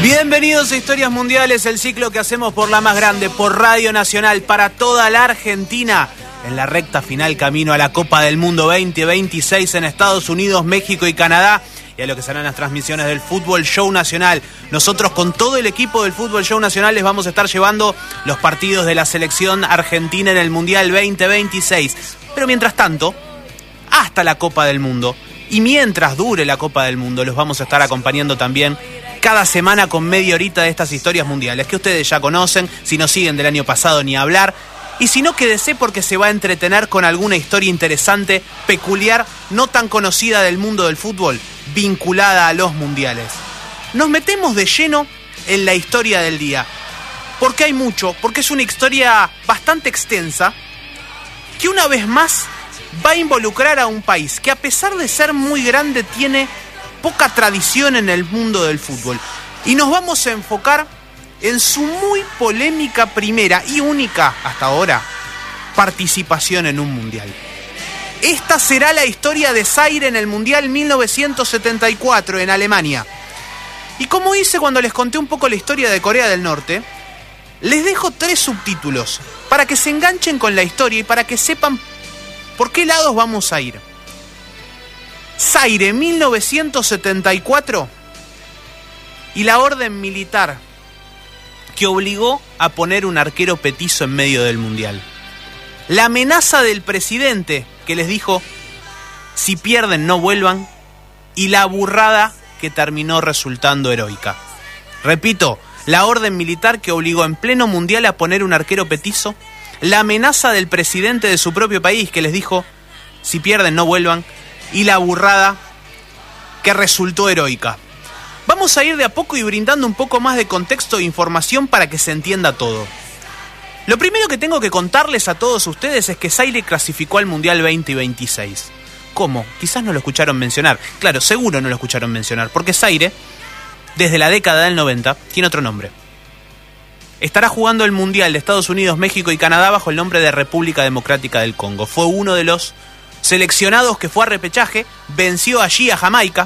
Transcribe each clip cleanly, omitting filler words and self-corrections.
Bienvenidos a Historias Mundiales, el ciclo que hacemos por la más grande, por Radio Nacional, para toda la Argentina, en la recta final camino a la Copa del Mundo 2026 en Estados Unidos, México y Canadá, y a lo que serán las transmisiones del Fútbol Show Nacional. Nosotros con todo el equipo del Fútbol Show Nacional les vamos a estar llevando los partidos de la selección argentina en el Mundial 2026. Pero mientras tanto, hasta la Copa del Mundo, y mientras dure la Copa del Mundo, los vamos a estar acompañando también cada semana con media horita de estas historias mundiales que ustedes ya conocen, si no siguen del año pasado ni hablar, y si no, quédese porque se va a entretener con alguna historia interesante, peculiar, no tan conocida del mundo del fútbol, vinculada a los mundiales. Nos metemos de lleno en la historia del día, porque hay mucho, porque es una historia bastante extensa, que una vez más va a involucrar a un país que, a pesar de ser muy grande, tiene poca tradición en el mundo del fútbol. Y nos vamos a enfocar en su muy polémica primera y única, hasta ahora, participación en un mundial. Esta será la historia de Zaire en el Mundial 1974 en Alemania. Y como hice cuando les conté un poco la historia de Corea del Norte, les dejo 3 subtítulos para que se enganchen con la historia y para que sepan por qué lados vamos a ir. Zaire 1974 y la orden militar que obligó a poner un arquero petizo en medio del mundial. La amenaza del presidente que les dijo: si pierden no vuelvan, y la burrada que terminó resultando heroica. Repito, la orden militar que obligó en pleno mundial a poner un arquero petizo, la amenaza del presidente de su propio país que les dijo: si pierden no vuelvan, y la burrada que resultó heroica. Vamos a ir de a poco y brindando un poco más de contexto e información para que se entienda todo. Lo primero que tengo que contarles a todos ustedes es que Zaire clasificó al Mundial 2026. ¿Cómo? Quizás no lo escucharon mencionar. Claro, seguro no lo escucharon mencionar, porque Zaire, desde la década del 90, tiene otro nombre. Estará jugando el Mundial de Estados Unidos, México y Canadá bajo el nombre de República Democrática del Congo. Fue uno de los seleccionados que fue a repechaje, venció allí a Jamaica,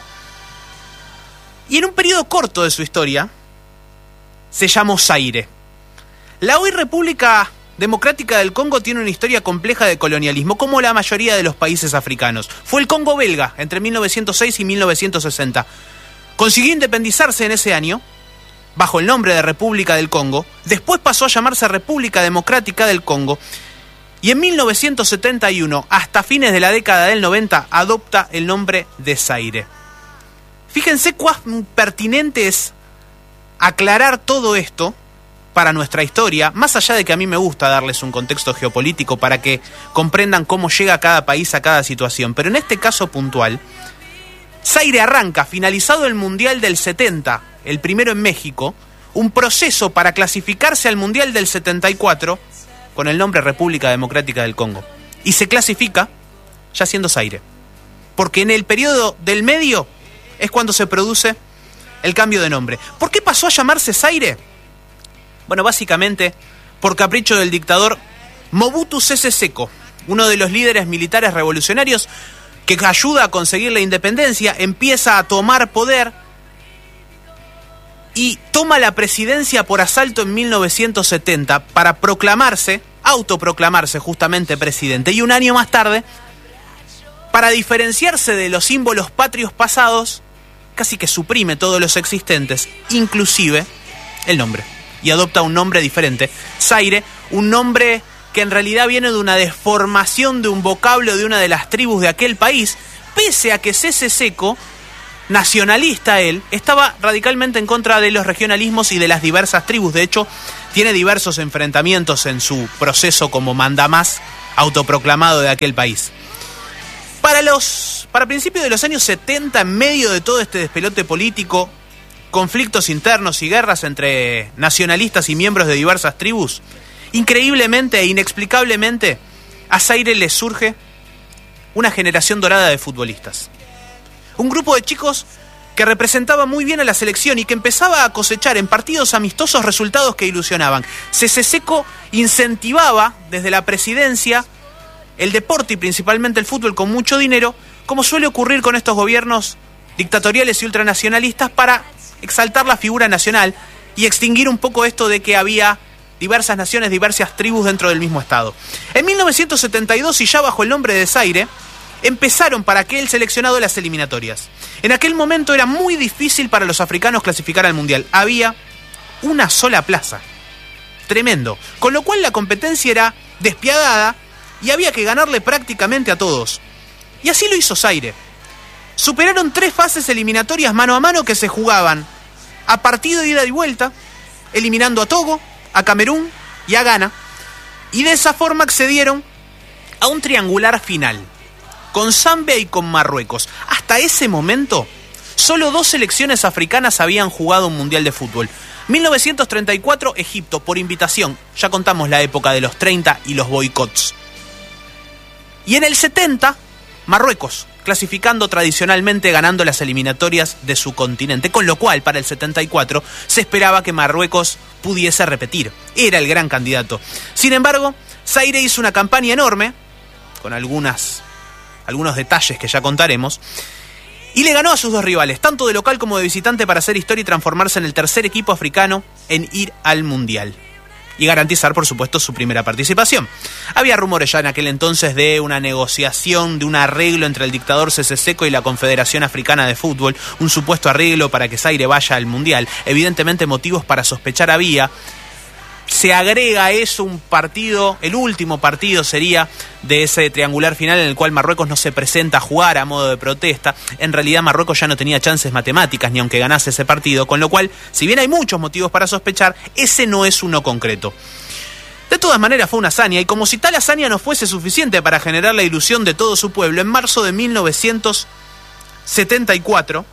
y en un periodo corto de su historia se llamó Zaire. La hoy República Democrática del Congo tiene una historia compleja de colonialismo, como la mayoría de los países africanos. Fue el Congo belga entre 1906 y 1960. Consiguió independizarse en ese año bajo el nombre de República del Congo. Después pasó a llamarse República Democrática del Congo. Y en 1971, hasta fines de la década del 90, adopta el nombre de Zaire. Fíjense cuán pertinente es aclarar todo esto para nuestra historia, más allá de que a mí me gusta darles un contexto geopolítico para que comprendan cómo llega cada país a cada situación. Pero en este caso puntual, Zaire arranca, finalizado el Mundial del 70, el primero en México, un proceso para clasificarse al Mundial del 74 con el nombre República Democrática del Congo. Y se clasifica ya siendo Zaire. Porque en el periodo del medio es cuando se produce el cambio de nombre. ¿Por qué pasó a llamarse Zaire? Bueno, básicamente por capricho del dictador Mobutu Sese Seko, uno de los líderes militares revolucionarios que ayuda a conseguir la independencia, empieza a tomar poder y toma la presidencia por asalto en 1970 para autoproclamarse justamente presidente. Y un año más tarde, para diferenciarse de los símbolos patrios pasados, casi que suprime todos los existentes, inclusive el nombre. Y adopta un nombre diferente, Zaire, un nombre que en realidad viene de una deformación de un vocablo de una de las tribus de aquel país, pese a que Sese Seko, nacionalista él, estaba radicalmente en contra de los regionalismos y de las diversas tribus. De hecho, tiene diversos enfrentamientos en su proceso como mandamás autoproclamado de aquel país. Para principios de los años 70, en medio de todo este despelote político, conflictos internos y guerras entre nacionalistas y miembros de diversas tribus, increíblemente e inexplicablemente, a Zaire le surge una generación dorada de futbolistas. Un grupo de chicos que representaba muy bien a la selección y que empezaba a cosechar en partidos amistosos resultados que ilusionaban. Sese Seko incentivaba desde la presidencia el deporte y principalmente el fútbol con mucho dinero, como suele ocurrir con estos gobiernos dictatoriales y ultranacionalistas, para exaltar la figura nacional y extinguir un poco esto de que había diversas naciones, diversas tribus dentro del mismo estado. En 1972, y ya bajo el nombre de Zaire, empezaron para aquel seleccionado las eliminatorias. En aquel momento era muy difícil para los africanos clasificar al Mundial. Había una sola plaza. Tremendo. Con lo cual la competencia era despiadada y había que ganarle prácticamente a todos. Y así lo hizo Zaire. Superaron 3 fases eliminatorias mano a mano que se jugaban a partido de ida y vuelta, eliminando a Togo, a Camerún y a Ghana. Y de esa forma accedieron a un triangular final, con Zambia y con Marruecos. Hasta ese momento, solo 2 selecciones africanas habían jugado un mundial de fútbol. 1934, Egipto, por invitación. Ya contamos la época de los 30 y los boicots. Y en el 70, Marruecos, clasificando tradicionalmente, ganando las eliminatorias de su continente. Con lo cual, para el 74, se esperaba que Marruecos pudiese repetir. Era el gran candidato. Sin embargo, Zaire hizo una campaña enorme, con algunos detalles que ya contaremos, y le ganó a sus 2 rivales, tanto de local como de visitante, para hacer historia y transformarse en el tercer equipo africano en ir al Mundial. Y garantizar, por supuesto, su primera participación. Había rumores ya en aquel entonces de una negociación, de un arreglo entre el dictador Sese Seko y la Confederación Africana de Fútbol, un supuesto arreglo para que Zaire vaya al Mundial. Evidentemente motivos para sospechar había. Se agrega a eso un partido, el último partido sería de ese triangular final en el cual Marruecos no se presenta a jugar a modo de protesta. En realidad Marruecos ya no tenía chances matemáticas ni aunque ganase ese partido, con lo cual, si bien hay muchos motivos para sospechar, ese no es uno concreto. De todas maneras fue una hazaña, y como si tal hazaña no fuese suficiente para generar la ilusión de todo su pueblo, en marzo de 1974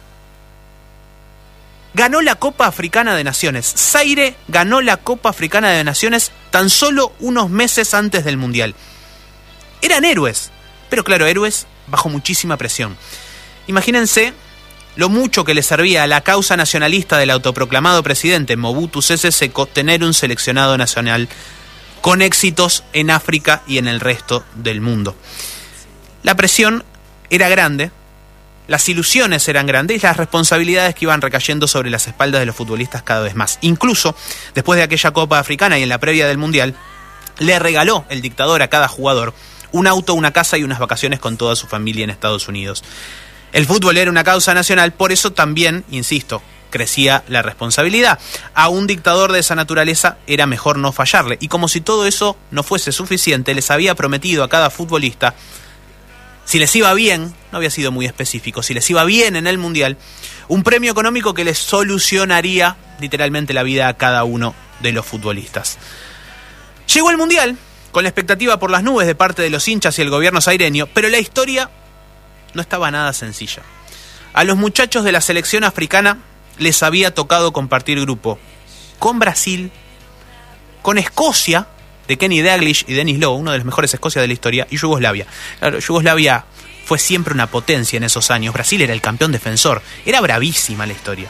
ganó la Copa Africana de Naciones. Zaire ganó la Copa Africana de Naciones tan solo unos meses antes del Mundial. Eran héroes, pero claro, héroes bajo muchísima presión. Imagínense lo mucho que le servía a la causa nacionalista del autoproclamado presidente Mobutu Sese Seko tener un seleccionado nacional con éxitos en África y en el resto del mundo. La presión era grande, las ilusiones eran grandes y las responsabilidades que iban recayendo sobre las espaldas de los futbolistas cada vez más. Incluso, después de aquella Copa Africana y en la previa del Mundial, le regaló el dictador a cada jugador un auto, una casa y unas vacaciones con toda su familia en Estados Unidos. El fútbol era una causa nacional, por eso también, insisto, crecía la responsabilidad. A un dictador de esa naturaleza era mejor no fallarle. Y como si todo eso no fuese suficiente, les había prometido a cada futbolista, si les iba bien, no había sido muy específico, si les iba bien en el Mundial, un premio económico que les solucionaría literalmente la vida a cada uno de los futbolistas. Llegó el Mundial, con la expectativa por las nubes de parte de los hinchas y el gobierno zaireño, pero la historia no estaba nada sencilla. A los muchachos de la selección africana les había tocado compartir grupo con Brasil, con Escocia, de Kenny Dalglish y Denis Law, uno de los mejores Escocia de la historia, y Yugoslavia. Claro, Yugoslavia fue siempre una potencia en esos años. Brasil era el campeón defensor. Era bravísima la historia.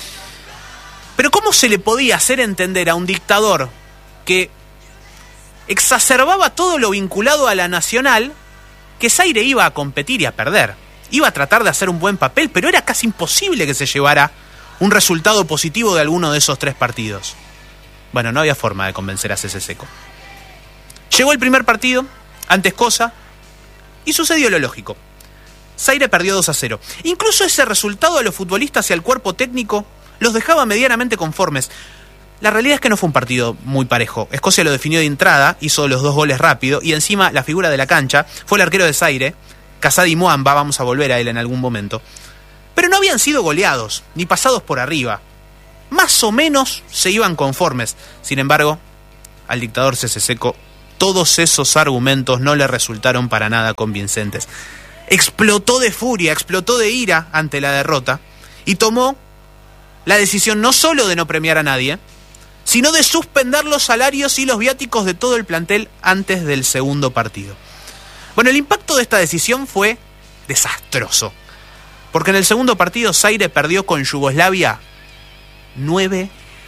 Pero ¿cómo se le podía hacer entender a un dictador que exacerbaba todo lo vinculado a la nacional que Zaire iba a competir y a perder? Iba a tratar de hacer un buen papel, pero era casi imposible que se llevara un resultado positivo de alguno de esos 3 partidos. Bueno, no había forma de convencer a Sese Seko. Llegó el primer partido ante Escocia y sucedió lo lógico. Zaire perdió 2-0. Incluso ese resultado a los futbolistas y al cuerpo técnico los dejaba medianamente conformes. La realidad es que no fue un partido muy parejo. Escocia lo definió de entrada, hizo los 2 goles rápido y encima la figura de la cancha fue el arquero de Zaire, Kasadi Mwamba, vamos a volver a él en algún momento. Pero no habían sido goleados, ni pasados por arriba. Más o menos se iban conformes. Sin embargo, al dictador Sese Seko todos esos argumentos no le resultaron para nada convincentes. Explotó de furia, explotó de ira ante la derrota y tomó la decisión no solo de no premiar a nadie, sino de suspender los salarios y los viáticos de todo el plantel antes del segundo partido. Bueno, el impacto de esta decisión fue desastroso, porque en el segundo partido Zaire perdió con Yugoslavia 9-0.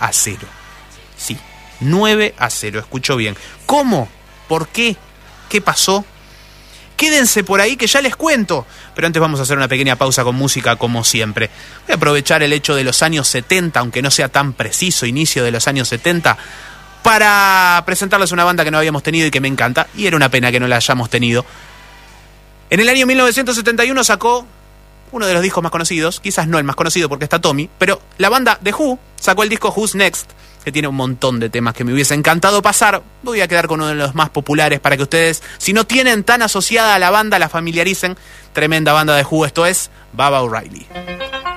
Sí, 9-0, escuchó bien. ¿Cómo? ¿Por qué? ¿Qué pasó? quédense por ahí que ya les cuento. Pero antes vamos a hacer una pequeña pausa con música como siempre. Voy a aprovechar el hecho de los años 70, aunque no sea tan preciso, inicio de los años 70, para presentarles una banda que no habíamos tenido y que me encanta, y era una pena que no la hayamos tenido. En el año 1971 sacó uno de los discos más conocidos, quizás no el más conocido porque está Tommy, pero la banda The Who sacó el disco Who's Next, que tiene un montón de temas que me hubiese encantado pasar. Voy a quedar con uno de los más populares para que ustedes, si no tienen tan asociada a la banda, la familiaricen. Tremenda banda de Who, esto es Baba O'Riley.